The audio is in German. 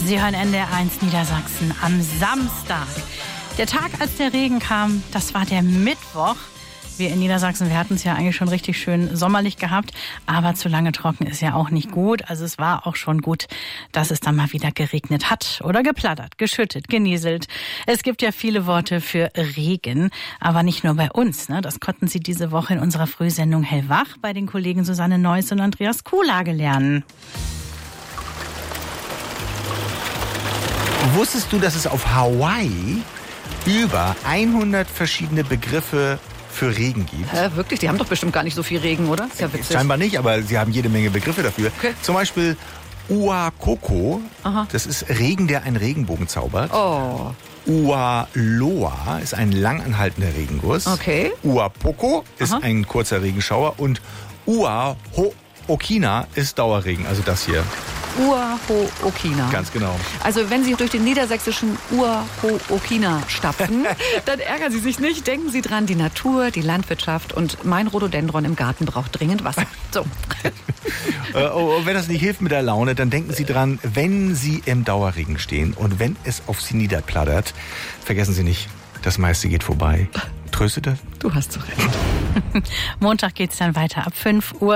Sie hören NDR1 Niedersachsen am Samstag. Der Tag, als der Regen kam, das war der Mittwoch. Wir in Niedersachsen, wir hatten es ja eigentlich schon richtig schön sommerlich gehabt, aber zu lange trocken ist ja auch nicht gut. Also es war auch schon gut, dass es dann mal wieder geregnet hat oder geplattert, geschüttet, genieselt. Es gibt ja viele Worte für Regen, aber nicht nur bei uns. Ne? Das konnten Sie diese Woche in unserer Frühsendung Hellwach bei den Kollegen Susanne Neuss und Andreas Kuhlage lernen. Wusstest du, dass es auf Hawaii über 100 verschiedene Begriffe für Regen gibt? Wirklich? Die haben doch bestimmt gar nicht so viel Regen, oder? Ist ja witzig. Scheinbar nicht, aber sie haben jede Menge Begriffe dafür. Okay. Zum Beispiel Ua-Koko, das ist Regen, der einen Regenbogen zaubert. Oh. Ua-Loa ist ein langanhaltender Regenguss. Okay. Ua-Poko ist ein kurzer Regenschauer. Und Ua-Ho-Okina ist Dauerregen, also das hier. Ua-Ho-Okina. Ganz genau. Also wenn Sie durch den niedersächsischen Ua-Ho-Okina stapfen, dann ärgern Sie sich nicht. Denken Sie dran, die Natur, die Landwirtschaft und mein Rhododendron im Garten braucht dringend Wasser. So. Wenn das nicht hilft mit der Laune, dann denken Sie dran, wenn Sie im Dauerregen stehen und wenn es auf Sie niederplattert, vergessen Sie nicht, das meiste geht vorbei. Tröstet das? Du hast so recht. Montag geht's dann weiter ab 5 Uhr.